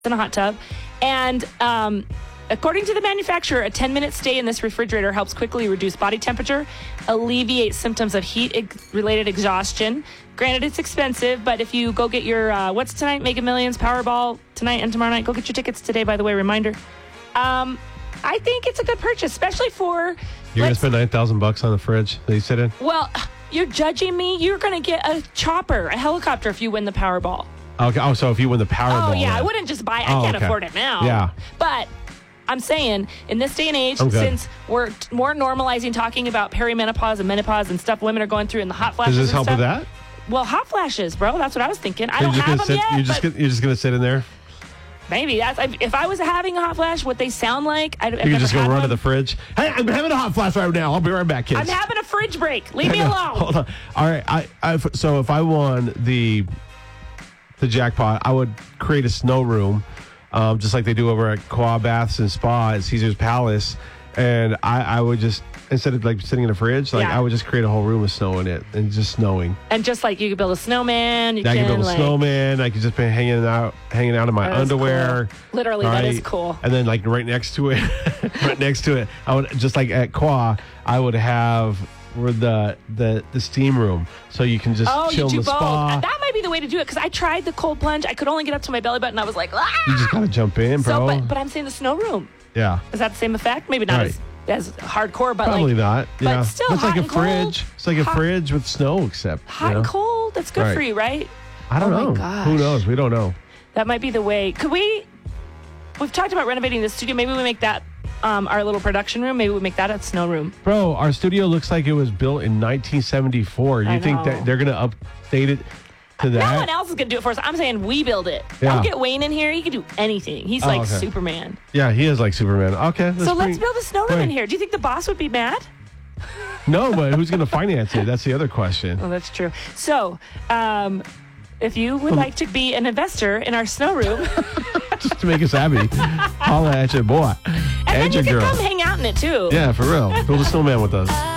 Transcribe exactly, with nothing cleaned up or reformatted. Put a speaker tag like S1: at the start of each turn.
S1: in a hot tub. And um, according to the manufacturer, a ten-minute stay in this refrigerator helps quickly reduce body temperature, alleviate symptoms of heat-related exhaustion. Granted, it's expensive, but if you go get your, uh, what's tonight? Mega Millions, Powerball tonight and tomorrow night. Go get your tickets today, by the way, reminder. Um, I think it's a good purchase, especially for...
S2: You're going to spend nine thousand bucks on the fridge that you sit in?
S1: Well, you're judging me. You're going to get a chopper, a helicopter if you win the Powerball.
S2: Okay. Oh, so if you win the Powerball.
S1: Oh, yeah.
S2: then.
S1: I wouldn't just buy it. I
S2: Oh,
S1: can't
S2: okay.
S1: afford it now.
S2: Yeah.
S1: But I'm saying, in this day and age,
S2: I'm good.
S1: since we're t- more normalizing talking about perimenopause and menopause and stuff women are going through and the hot flashes
S2: Does this
S1: and
S2: help
S1: stuff.
S2: with that?
S1: Well, hot flashes, bro. That's what I was thinking. I
S2: So
S1: don't
S2: you're just
S1: have
S2: gonna
S1: them
S2: sit,
S1: yet,
S2: You're just,
S1: but
S2: gonna, you're just going to sit in there?
S1: maybe. That's if I was having a hot flash, what they sound like, I'd, I've
S2: You can
S1: never
S2: just go
S1: had
S2: run
S1: one.
S2: to the fridge. Hey, I'm having a hot flash right now. I'll be right back, kids.
S1: I'm having a fridge break. Leave me
S2: No,
S1: alone.
S2: Hold on. All right. I, I, so if I won the the jackpot, I would create a snow room, um, just like they do over at Quad Baths and Spa at Caesar's Palace. And I, I would just, instead of like sitting in a fridge, like
S1: Yeah.
S2: I would just create a whole room with snow in it and just snowing.
S1: And just like you could build a snowman, you
S2: I
S1: can
S2: could build a
S1: like,
S2: snowman. I could just be hanging out, hanging out in my
S1: That is
S2: underwear.
S1: cool. Literally,
S2: All
S1: that is
S2: right?
S1: cool.
S2: And then like right next to it, right next to it, I would just like at Qua, I would have where the the the steam room, so you can just
S1: Oh,
S2: chill
S1: you
S2: in
S1: do
S2: the
S1: both.
S2: spa.
S1: That might be the way to do it because I tried the cold plunge. I could only get up to my belly button. I was like, ah!
S2: You just gotta jump in, bro.
S1: So, but, but I'm saying the snow room.
S2: yeah,
S1: Is that the same effect? Maybe not
S2: Right.
S1: as, as hardcore, but
S2: probably
S1: like
S2: not.
S1: but
S2: Yeah,
S1: still
S2: it's like
S1: hot
S2: a
S1: and cold.
S2: fridge. It's like a
S1: Hot-
S2: fridge with snow, except
S1: hot
S2: you know?
S1: and cold. That's good
S2: Right.
S1: for you, right?
S2: I don't
S1: Oh my
S2: know.
S1: gosh.
S2: Who knows? We don't know.
S1: That might be the way. Could we? We've talked about renovating the studio. Maybe we make that um, our little production room. Maybe we make that a snow room.
S2: Bro, our studio looks like it was built in nineteen seventy-four. You
S1: I
S2: think
S1: know.
S2: that they're gonna update it to that?
S1: No one else is gonna do it for us. I'm saying we build it.
S2: Yeah.
S1: I'll get Wayne in here. He can do anything. He's
S2: Oh,
S1: like
S2: okay.
S1: Superman.
S2: Yeah, he is like Superman. Okay,
S1: So let's
S2: bring-
S1: build a snow room
S2: bring-
S1: in here. Do you think the boss would be mad?
S2: No, but who's gonna finance it? That's the other question.
S1: Oh, that's true. So, um, if you would like to be an investor in our snow room,
S2: Just to make us happy, holla at your boy
S1: and
S2: and
S1: then you
S2: your
S1: can
S2: girl.
S1: come hang out in it too.
S2: Yeah, for real. Build a snowman with us.